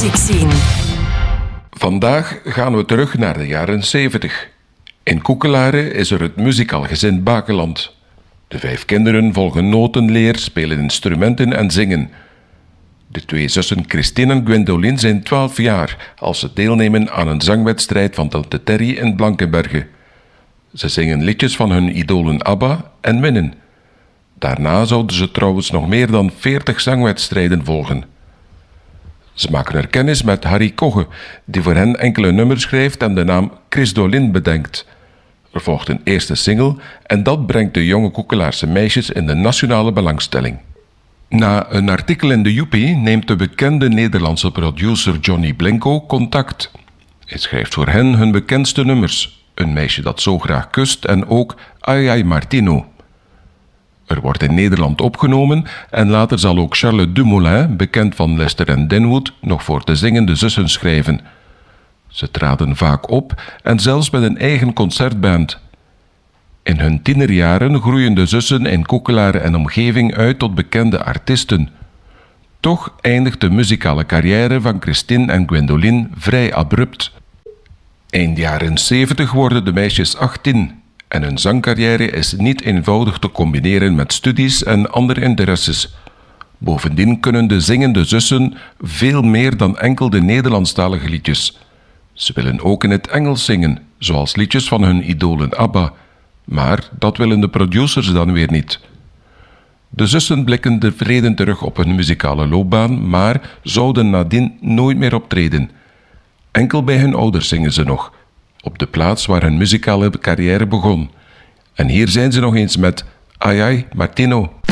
Muziekscene. Vandaag gaan we terug naar de jaren 70. In Koekelare is er het muzikaalgezin Bakeland. De 5 kinderen volgen notenleer, spelen instrumenten en zingen. De 2 zussen Christine en Gwendoline zijn 12 jaar als ze deelnemen aan een zangwedstrijd van tante Terry in Blankenberge. Ze zingen liedjes van hun idolen ABBA en winnen. Daarna zouden ze trouwens nog meer dan 40 zangwedstrijden volgen. Ze maken er kennis met Harry Kogge, die voor hen enkele nummers schrijft en de naam Christolin bedenkt. Er volgt een eerste single en dat brengt de jonge Koekelaarse meisjes in de nationale belangstelling. Na een artikel in de Joepie neemt de bekende Nederlandse producer Johnny Blinko contact. Hij schrijft voor hen hun bekendste nummers, Een meisje dat zo graag kust en ook Ai Ai Martino. Er wordt in Nederland opgenomen en later zal ook Charles Dumoulin, bekend van Lester en Denwood, nog voor de zingende zussen schrijven. Ze traden vaak op en zelfs met een eigen concertband. In hun tienerjaren groeien de zussen in Koekelare en omgeving uit tot bekende artiesten. Toch eindigt de muzikale carrière van Christine en Gwendoline vrij abrupt. Eind jaren 70 worden de meisjes 18 en hun zangcarrière is niet eenvoudig te combineren met studies en andere interesses. Bovendien kunnen de zingende zussen veel meer dan enkel de Nederlandstalige liedjes. Ze willen ook in het Engels zingen, zoals liedjes van hun idolen ABBA. Maar dat willen de producers dan weer niet. De zussen blikken tevreden terug op hun muzikale loopbaan, maar zouden nadien nooit meer optreden. Enkel bij hun ouders zingen ze nog, op de plaats waar hun muzikale carrière begon. En hier zijn ze nog eens met Ai Ai Martino.